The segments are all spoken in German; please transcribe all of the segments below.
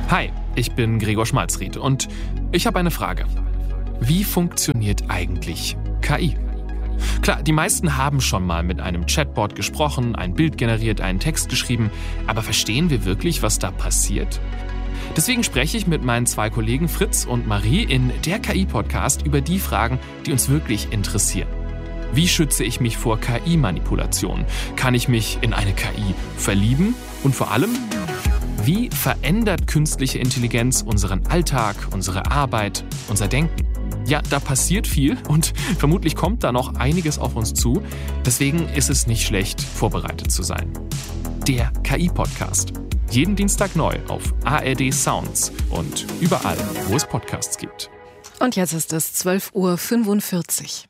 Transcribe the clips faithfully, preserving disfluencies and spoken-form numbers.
Hi, ich bin Gregor Schmalzried und ich habe eine Frage. Wie funktioniert eigentlich K I? Klar, die meisten haben schon mal mit einem Chatbot gesprochen, ein Bild generiert, einen Text geschrieben, aber verstehen wir wirklich, was da passiert? Deswegen spreche ich mit meinen zwei Kollegen Fritz und Marie in der K I-Podcast über die Fragen, die uns wirklich interessieren. Wie schütze ich mich vor K I-Manipulation? Kann ich mich in eine K I verlieben? Und vor allem, wie verändert künstliche Intelligenz unseren Alltag, unsere Arbeit, unser Denken? Ja, da passiert viel und vermutlich kommt da noch einiges auf uns zu. Deswegen ist es nicht schlecht, vorbereitet zu sein. Der K I-Podcast. Jeden Dienstag neu auf A R D Sounds und überall, wo es Podcasts gibt. Und jetzt ist es zwölf Uhr fünfundvierzig.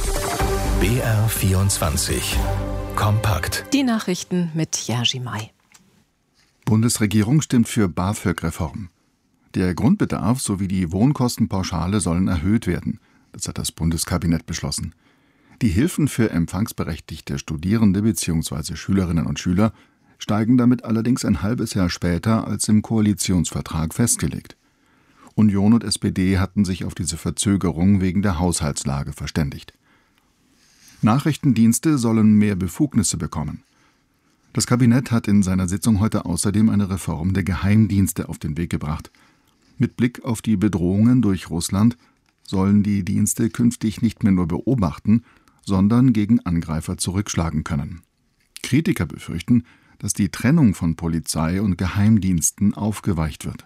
B R vierundzwanzig. Kompakt. Die Nachrichten mit Jerzy May. Bundesregierung stimmt für BAföG-Reform. Der Grundbedarf sowie die Wohnkostenpauschale sollen erhöht werden. Das hat das Bundeskabinett beschlossen. Die Hilfen für empfangsberechtigte Studierende bzw. Schülerinnen und Schüler steigen damit allerdings ein halbes Jahr später als im Koalitionsvertrag festgelegt. Union und S P D hatten sich auf diese Verzögerung wegen der Haushaltslage verständigt. Nachrichtendienste sollen mehr Befugnisse bekommen. Das Kabinett hat in seiner Sitzung heute außerdem eine Reform der Geheimdienste auf den Weg gebracht. Mit Blick auf die Bedrohungen durch Russland sollen die Dienste künftig nicht mehr nur beobachten, sondern gegen Angreifer zurückschlagen können. Kritiker befürchten, dass die Trennung von Polizei und Geheimdiensten aufgeweicht wird.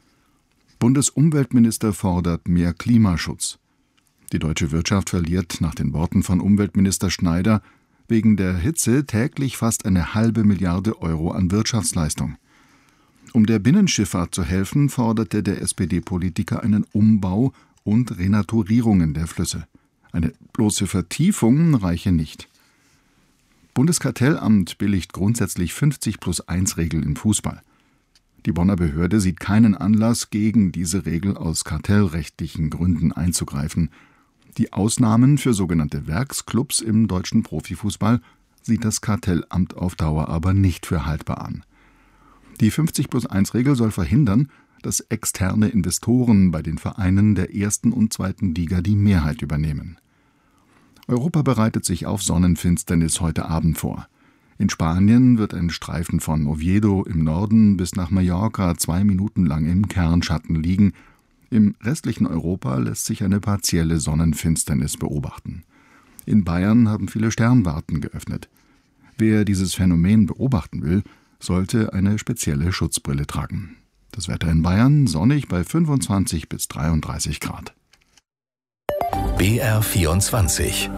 Bundesumweltminister fordert mehr Klimaschutz. Die deutsche Wirtschaft verliert nach den Worten von Umweltminister Schneider wegen der Hitze täglich fast eine halbe Milliarde Euro an Wirtschaftsleistung. Um der Binnenschifffahrt zu helfen, forderte der S P D-Politiker einen Umbau und Renaturierungen der Flüsse. Eine bloße Vertiefung reiche nicht. Bundeskartellamt billigt grundsätzlich fünfzig plus eins Regel im Fußball. Die Bonner Behörde sieht keinen Anlass, gegen diese Regel aus kartellrechtlichen Gründen einzugreifen. Die Ausnahmen für sogenannte Werksclubs im deutschen Profifußball sieht das Kartellamt auf Dauer aber nicht für haltbar an. Die fünfzig plus eins Regel soll verhindern, dass externe Investoren bei den Vereinen der ersten und zweiten Liga die Mehrheit übernehmen. Europa bereitet sich auf Sonnenfinsternis heute Abend vor. In Spanien wird ein Streifen von Oviedo im Norden bis nach Mallorca zwei Minuten lang im Kernschatten liegen. Im restlichen Europa lässt sich eine partielle Sonnenfinsternis beobachten. In Bayern haben viele Sternwarten geöffnet. Wer dieses Phänomen beobachten will, sollte eine spezielle Schutzbrille tragen. Das Wetter in Bayern sonnig bei fünfundzwanzig bis dreiunddreißig Grad. B R vierundzwanzig.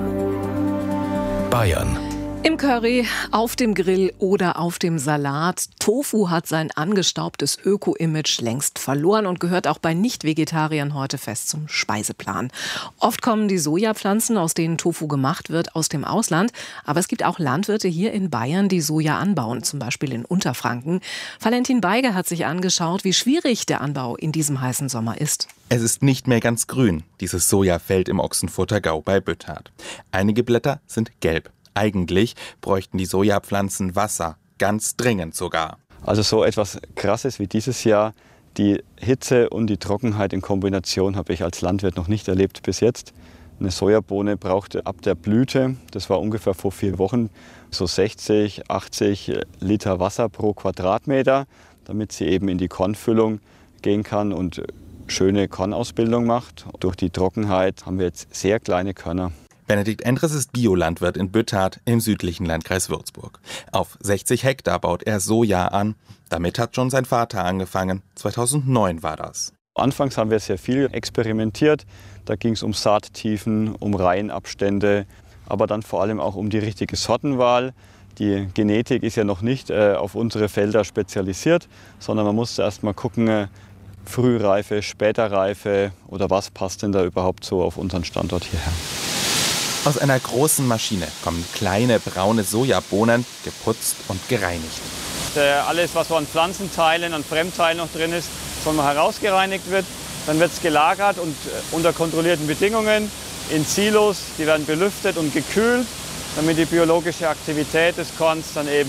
Bayern. Im Curry, auf dem Grill oder auf dem Salat. Tofu hat sein angestaubtes Öko-Image längst verloren und gehört auch bei Nicht-Vegetariern heute fest zum Speiseplan. Oft kommen die Sojapflanzen, aus denen Tofu gemacht wird, aus dem Ausland. Aber es gibt auch Landwirte hier in Bayern, die Soja anbauen, zum Beispiel in Unterfranken. Valentin Beiger hat sich angeschaut, wie schwierig der Anbau in diesem heißen Sommer ist. Es ist nicht mehr ganz grün, dieses Sojafeld im Ochsenfurter-Gau bei Büttard. Einige Blätter sind gelb. Eigentlich bräuchten die Sojapflanzen Wasser, ganz dringend sogar. Also so etwas Krasses wie dieses Jahr, die Hitze und die Trockenheit in Kombination habe ich als Landwirt noch nicht erlebt bis jetzt. Eine Sojabohne brauchte ab der Blüte, das war ungefähr vor vier Wochen, so sechzig, achtzig Liter Wasser pro Quadratmeter, damit sie eben in die Kornfüllung gehen kann und schöne Kornausbildung macht. Durch die Trockenheit haben wir jetzt sehr kleine Körner. Benedikt Endres ist Biolandwirt in Büttard im südlichen Landkreis Würzburg. Auf sechzig Hektar baut er Soja an. Damit hat schon sein Vater angefangen. zweitausendneun war das. Anfangs haben wir sehr viel experimentiert. Da ging es um Saattiefen, um Reihenabstände, aber dann vor allem auch um die richtige Sortenwahl. Die Genetik ist ja noch nicht äh, auf unsere Felder spezialisiert, sondern man musste erst mal gucken, äh, Frühreife, Späterreife oder was passt denn da überhaupt so auf unseren Standort hierher. Aus einer großen Maschine kommen kleine braune Sojabohnen, geputzt und gereinigt. Alles, was so an Pflanzenteilen, an Fremdteilen noch drin ist, soll mal herausgereinigt wird. Dann wird es gelagert und unter kontrollierten Bedingungen in Silos. Die werden belüftet und gekühlt, damit die biologische Aktivität des Korns dann eben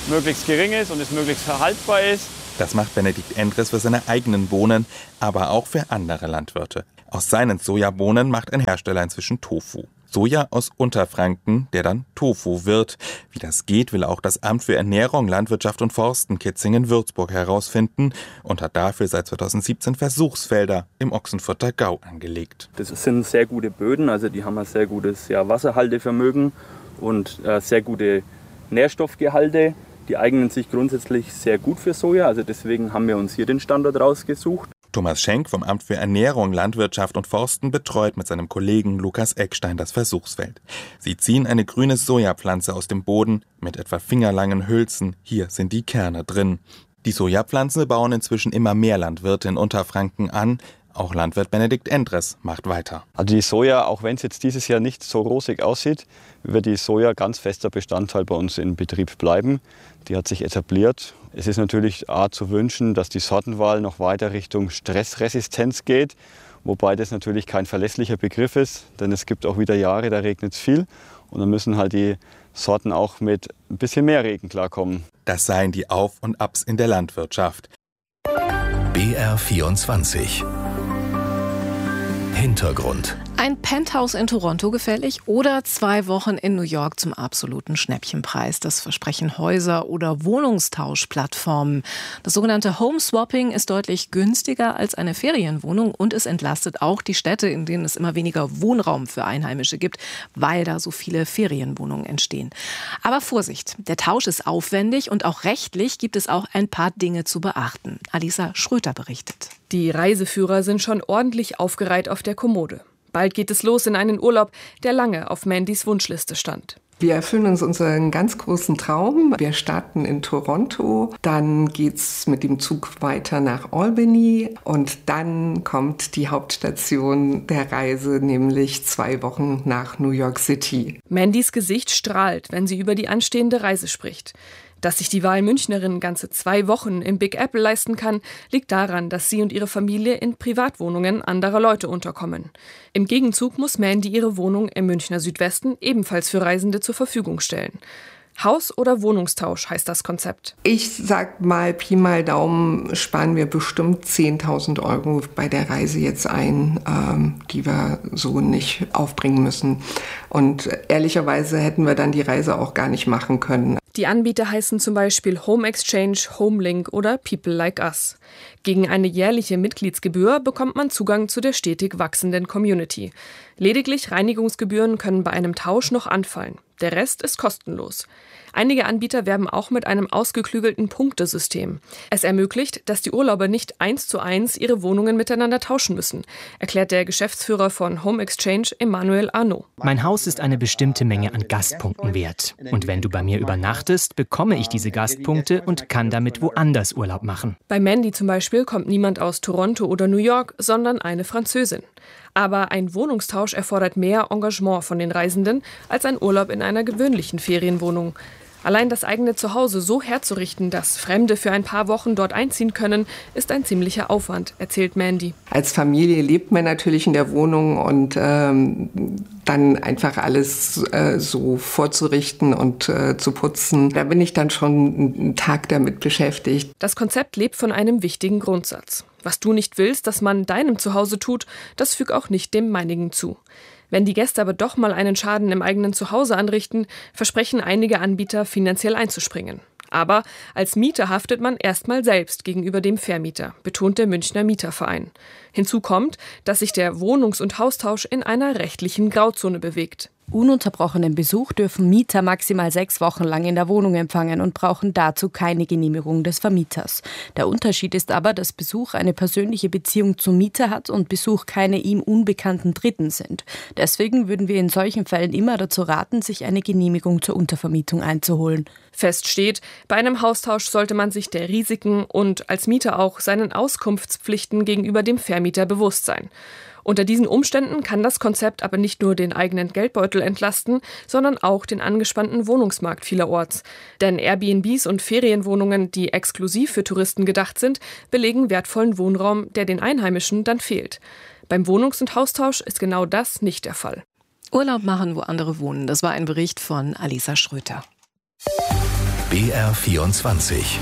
möglichst gering ist und es möglichst verhaltbar ist. Das macht Benedikt Endres für seine eigenen Bohnen, aber auch für andere Landwirte. Aus seinen Sojabohnen macht ein Hersteller inzwischen Tofu. Soja aus Unterfranken, der dann Tofu wird. Wie das geht, will auch das Amt für Ernährung, Landwirtschaft und Forsten Kitzingen-Würzburg herausfinden und hat dafür seit zweitausendsiebzehn Versuchsfelder im Ochsenfurter Gau angelegt. Das sind sehr gute Böden, also die haben ein sehr gutes ja, Wasserhaltevermögen und äh, sehr gute Nährstoffgehalte. Die eignen sich grundsätzlich sehr gut für Soja, also deswegen haben wir uns hier den Standort rausgesucht. Thomas Schenk vom Amt für Ernährung, Landwirtschaft und Forsten betreut mit seinem Kollegen Lukas Eckstein das Versuchsfeld. Sie ziehen eine grüne Sojapflanze aus dem Boden mit etwa fingerlangen Hülsen. Hier sind die Kerne drin. Die Sojapflanze bauen inzwischen immer mehr Landwirte in Unterfranken an. Auch Landwirt Benedikt Endres macht weiter. Also die Soja, auch wenn es jetzt dieses Jahr nicht so rosig aussieht, wird die Soja ganz fester Bestandteil bei uns im Betrieb bleiben. Die hat sich etabliert. Es ist natürlich A, zu wünschen, dass die Sortenwahl noch weiter Richtung Stressresistenz geht, wobei das natürlich kein verlässlicher Begriff ist, denn es gibt auch wieder Jahre, da regnet es viel und dann müssen halt die Sorten auch mit ein bisschen mehr Regen klarkommen. Das seien die Auf- und Abs in der Landwirtschaft. B R vierundzwanzig Hintergrund. Ein Penthouse in Toronto gefällig oder zwei Wochen in New York zum absoluten Schnäppchenpreis. Das versprechen Häuser oder Wohnungstauschplattformen. Das sogenannte Home-Swapping ist deutlich günstiger als eine Ferienwohnung und es entlastet auch die Städte, in denen es immer weniger Wohnraum für Einheimische gibt, weil da so viele Ferienwohnungen entstehen. Aber Vorsicht, der Tausch ist aufwendig und auch rechtlich gibt es auch ein paar Dinge zu beachten. Alisa Schröter berichtet. Die Reiseführer sind schon ordentlich aufgereiht auf der Kommode. Bald geht es los in einen Urlaub, der lange auf Mandys Wunschliste stand. Wir erfüllen uns unseren ganz großen Traum. Wir starten in Toronto, dann geht's mit dem Zug weiter nach Albany und dann kommt die Hauptstation der Reise, nämlich zwei Wochen nach New York City. Mandys Gesicht strahlt, wenn sie über die anstehende Reise spricht. Dass sich die Wahlmünchnerin ganze zwei Wochen im Big Apple leisten kann, liegt daran, dass sie und ihre Familie in Privatwohnungen anderer Leute unterkommen. Im Gegenzug muss Mandy ihre Wohnung im Münchner Südwesten ebenfalls für Reisende zur Verfügung stellen. Haus- oder Wohnungstausch heißt das Konzept. Ich sag mal, Pi mal Daumen sparen wir bestimmt zehntausend Euro bei der Reise jetzt ein, ähm, die wir so nicht aufbringen müssen. Und ehrlicherweise hätten wir dann die Reise auch gar nicht machen können. Die Anbieter heißen zum Beispiel Home Exchange, Homelink oder People Like Us. Gegen eine jährliche Mitgliedsgebühr bekommt man Zugang zu der stetig wachsenden Community. Lediglich Reinigungsgebühren können bei einem Tausch noch anfallen. Der Rest ist kostenlos. Einige Anbieter werben auch mit einem ausgeklügelten Punktesystem. Es ermöglicht, dass die Urlauber nicht eins zu eins ihre Wohnungen miteinander tauschen müssen, erklärt der Geschäftsführer von Home Exchange, Emmanuel Arnaud. Mein Haus ist eine bestimmte Menge an Gastpunkten wert. Und wenn du bei mir übernachtest, bekomme ich diese Gastpunkte und kann damit woanders Urlaub machen. Bei Mandy zum Beispiel kommt niemand aus Toronto oder New York, sondern eine Französin. Aber ein Wohnungstausch erfordert mehr Engagement von den Reisenden als ein Urlaub in einer gewöhnlichen Ferienwohnung. Allein das eigene Zuhause so herzurichten, dass Fremde für ein paar Wochen dort einziehen können, ist ein ziemlicher Aufwand, erzählt Mandy. Als Familie lebt man natürlich in der Wohnung und ähm, dann einfach alles äh, so vorzurichten und äh, zu putzen. Da bin ich dann schon einen Tag damit beschäftigt. Das Konzept lebt von einem wichtigen Grundsatz. Was du nicht willst, dass man deinem Zuhause tut, das füg auch nicht dem meinigen zu. Wenn die Gäste aber doch mal einen Schaden im eigenen Zuhause anrichten, versprechen einige Anbieter, finanziell einzuspringen. Aber als Mieter haftet man erstmal selbst gegenüber dem Vermieter, betont der Münchner Mieterverein. Hinzu kommt, dass sich der Wohnungs- und Haustausch in einer rechtlichen Grauzone bewegt. Ununterbrochenen Besuch dürfen Mieter maximal sechs Wochen lang in der Wohnung empfangen und brauchen dazu keine Genehmigung des Vermieters. Der Unterschied ist aber, dass Besuch eine persönliche Beziehung zum Mieter hat und Besuch keine ihm unbekannten Dritten sind. Deswegen würden wir in solchen Fällen immer dazu raten, sich eine Genehmigung zur Untervermietung einzuholen. Fest steht, bei einem Haustausch sollte man sich der Risiken und als Mieter auch seinen Auskunftspflichten gegenüber dem Vermieter bewusst sein. Unter diesen Umständen kann das Konzept aber nicht nur den eigenen Geldbeutel entlasten, sondern auch den angespannten Wohnungsmarkt vielerorts. Denn Airbnbs und Ferienwohnungen, die exklusiv für Touristen gedacht sind, belegen wertvollen Wohnraum, der den Einheimischen dann fehlt. Beim Wohnungs- und Haustausch ist genau das nicht der Fall. Urlaub machen, wo andere wohnen. Das war ein Bericht von Alisa Schröter. B R vierundzwanzig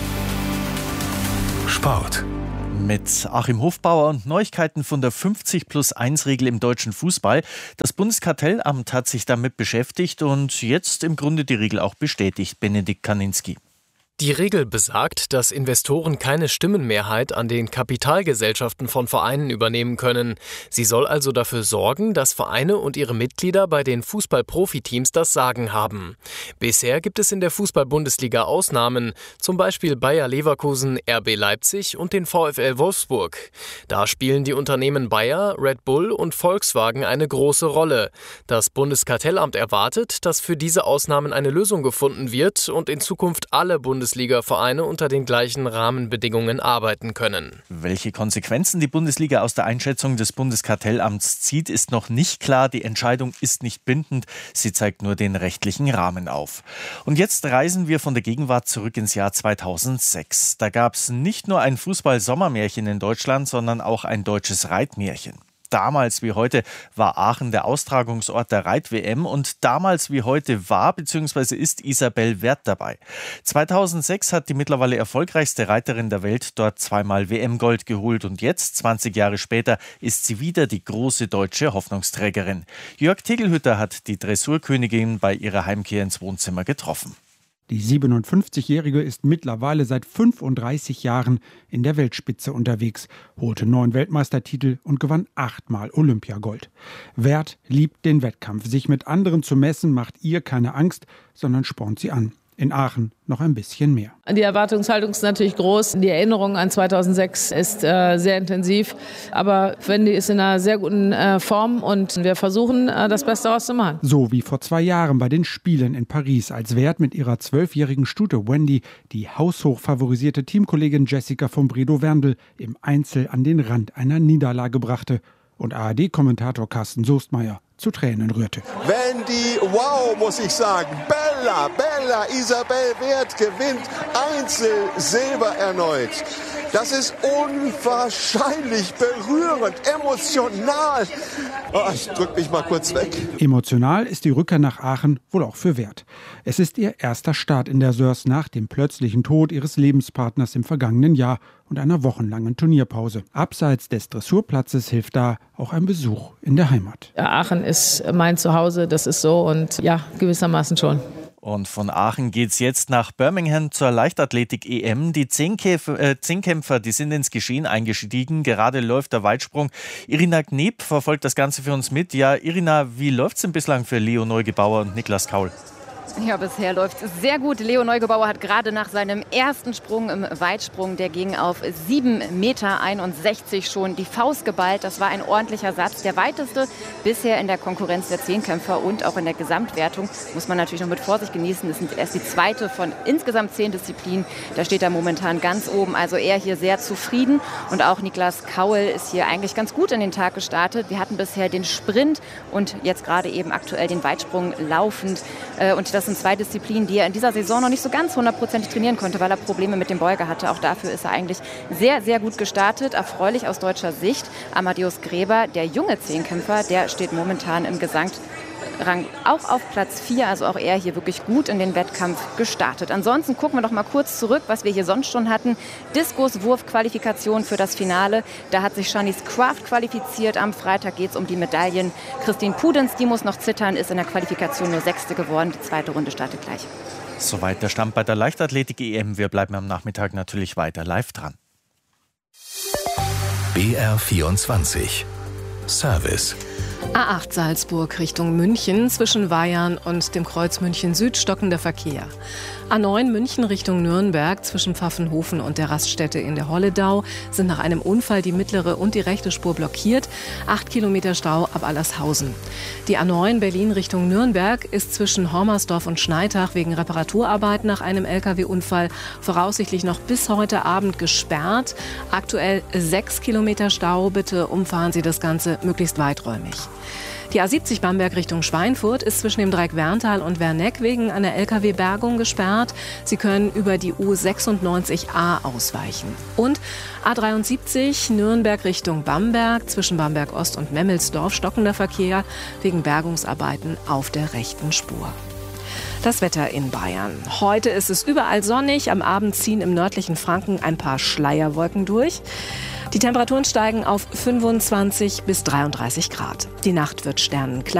Sport. Mit Achim Hofbauer und Neuigkeiten von der fünfzig plus eins Regel im deutschen Fußball. Das Bundeskartellamt hat sich damit beschäftigt und jetzt im Grunde die Regel auch bestätigt. Benedikt Kaninski. Die Regel besagt, dass Investoren keine Stimmenmehrheit an den Kapitalgesellschaften von Vereinen übernehmen können. Sie soll also dafür sorgen, dass Vereine und ihre Mitglieder bei den Fußball-Profiteams das Sagen haben. Bisher gibt es in der Fußball-Bundesliga Ausnahmen, zum Beispiel Bayer Leverkusen, R B Leipzig und den VfL Wolfsburg. Da spielen die Unternehmen Bayer, Red Bull und Volkswagen eine große Rolle. Das Bundeskartellamt erwartet, dass für diese Ausnahmen eine Lösung gefunden wird und in Zukunft alle Bundesliga Bundesliga-Vereine unter den gleichen Rahmenbedingungen arbeiten können. Welche Konsequenzen die Bundesliga aus der Einschätzung des Bundeskartellamts zieht, ist noch nicht klar. Die Entscheidung ist nicht bindend. Sie zeigt nur den rechtlichen Rahmen auf. Und jetzt reisen wir von der Gegenwart zurück ins Jahr zweitausendsechs. Da gab es nicht nur ein Fußball-Sommermärchen in Deutschland, sondern auch ein deutsches Reitmärchen. Damals wie heute war Aachen der Austragungsort der Reit-W M und damals wie heute war bzw. ist Isabell Werth dabei. zweitausendsechs hat die mittlerweile erfolgreichste Reiterin der Welt dort zweimal W M-Gold geholt und jetzt, zwanzig Jahre später, ist sie wieder die große deutsche Hoffnungsträgerin. Jörg Tegelhütter hat die Dressurkönigin bei ihrer Heimkehr ins Wohnzimmer getroffen. Die siebenundfünfzigjährige ist mittlerweile seit fünfunddreißig Jahren in der Weltspitze unterwegs, holte neun Weltmeistertitel und gewann achtmal Olympiagold. Werth liebt den Wettkampf. Sich mit anderen zu messen, macht ihr keine Angst, sondern spornt sie an. In Aachen noch ein bisschen mehr. Die Erwartungshaltung ist natürlich groß. Die Erinnerung an zweitausendsechs ist äh, sehr intensiv. Aber Wendy ist in einer sehr guten äh, Form und wir versuchen, äh, das Beste daraus zu machen. So wie vor zwei Jahren bei den Spielen in Paris, als Werth mit ihrer zwölfjährigen Stute Wendy die haushoch favorisierte Teamkollegin Jessica von Bredow-Werndl im Einzel an den Rand einer Niederlage brachte und A R D-Kommentator Carsten Soestmeier zu Tränen rührte. Wendy, wow, muss ich sagen. Bella, Bella, Isabell Werth gewinnt Einzel-Silber erneut. Das ist unwahrscheinlich berührend, emotional. Oh, ich drück mich mal kurz weg. Emotional ist die Rückkehr nach Aachen wohl auch für Werth. Es ist ihr erster Start in der Sörs nach dem plötzlichen Tod ihres Lebenspartners im vergangenen Jahr und einer wochenlangen Turnierpause. Abseits des Dressurplatzes hilft da auch ein Besuch in der Heimat. Ja, Aachen ist mein Zuhause, das ist so und ja, gewissermaßen schon. Und von Aachen geht's jetzt nach Birmingham zur Leichtathletik-E M. Die Zehnkämpfer, äh, Zehnkämpfer, die sind ins Geschehen eingestiegen. Gerade läuft der Weitsprung. Irina Kneb verfolgt das Ganze für uns mit. Ja, Irina, wie läuft's denn bislang für Leo Neugebauer und Niklas Kaul? Ja, bisher läuft es sehr gut. Leo Neugebauer hat gerade nach seinem ersten Sprung im Weitsprung, der ging auf sieben Meter einundsechzig schon die Faust geballt. Das war ein ordentlicher Satz. Der weiteste bisher in der Konkurrenz der Zehnkämpfer und auch in der Gesamtwertung. Muss man natürlich noch mit Vorsicht genießen. Das ist erst die zweite von insgesamt zehn Disziplinen. Da steht er momentan ganz oben. Also er hier sehr zufrieden. Und auch Niklas Kaul ist hier eigentlich ganz gut in den Tag gestartet. Wir hatten bisher den Sprint und jetzt gerade eben aktuell den Weitsprung laufend. Und das sind zwei Disziplinen, die er in dieser Saison noch nicht so ganz hundertprozentig trainieren konnte, weil er Probleme mit dem Beuger hatte. Auch dafür ist er eigentlich sehr, sehr gut gestartet. Erfreulich aus deutscher Sicht. Amadeus Gräber, der junge Zehnkämpfer, der steht momentan im Gesamtrang auch auf Platz vier. Also auch er hier wirklich gut in den Wettkampf gestartet. Ansonsten gucken wir noch mal kurz zurück, was wir hier sonst schon hatten. Diskuswurf-Qualifikation für das Finale. Da hat sich Shanice Kraft qualifiziert. Am Freitag geht es um die Medaillen. Christine Pudenz, die muss noch zittern, ist in der Qualifikation nur Sechste geworden. Die zweite Runde startet gleich. Soweit der Stand bei der Leichtathletik-E M. Wir bleiben am Nachmittag natürlich weiter live dran. B R vierundzwanzig Service. A acht Salzburg Richtung München, zwischen Weyarn und dem Kreuz München Süd stockender Verkehr. A neun München Richtung Nürnberg, zwischen Pfaffenhofen und der Raststätte in der Holledau sind nach einem Unfall die mittlere und die rechte Spur blockiert. Acht Kilometer Stau ab Allershausen. Die A neun Berlin Richtung Nürnberg ist zwischen Hormersdorf und Schneitach wegen Reparaturarbeit nach einem L K W-Unfall voraussichtlich noch bis heute Abend gesperrt. Aktuell sechs Kilometer Stau. Bitte umfahren Sie das Ganze möglichst weiträumig. Die A siebzig Bamberg Richtung Schweinfurt ist zwischen dem Dreieck Werntal und Werneck wegen einer L K W-Bergung gesperrt. Sie können über die U sechsundneunzig a ausweichen. Und A dreiundsiebzig Nürnberg Richtung Bamberg, zwischen Bamberg Ost und Memmelsdorf stockender Verkehr wegen Bergungsarbeiten auf der rechten Spur. Das Wetter in Bayern. Heute ist es überall sonnig. Am Abend ziehen im nördlichen Franken ein paar Schleierwolken durch. Die Temperaturen steigen auf fünfundzwanzig bis dreiunddreißig Grad. Die Nacht wird sternenklar.